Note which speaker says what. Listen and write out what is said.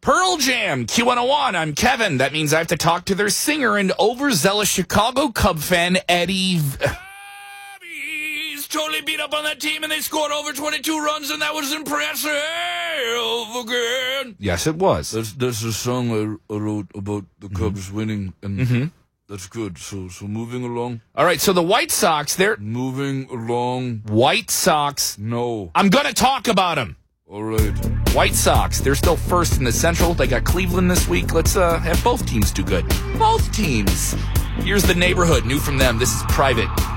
Speaker 1: Pearl Jam, Q101. I'm Kevin. That means I have to talk to their singer and overzealous Chicago Cub fan, Eddie. He's totally beat up on that team, and they scored over 22 runs, and that was impressive again. Yes, it was.
Speaker 2: That's a song I wrote about the Cubs winning, and that's good. So moving along.
Speaker 1: All right, so the White Sox, they're...
Speaker 2: Moving along.
Speaker 1: White Sox.
Speaker 2: No.
Speaker 1: I'm going to talk about them.
Speaker 2: All right.
Speaker 1: White Sox, they're still first in the Central. They got Cleveland this week. Let's have both teams do good. Both teams. Here's the neighborhood. New from them. This is Private.